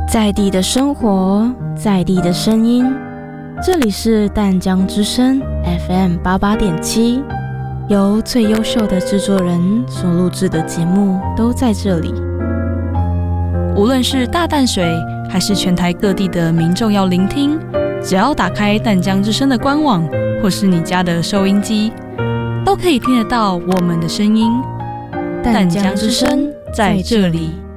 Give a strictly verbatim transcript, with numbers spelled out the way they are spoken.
在地的生活，在地的声音，这里是淡江之声 F M 八八点七，由最优秀的制作人所录制的节目都在这里。 无论是大淡水，还是全台各地的民众要聆听，只要打开淡江之声的官网，或是你家的收音机，都可以听得到我们的声音。淡江之声在这里。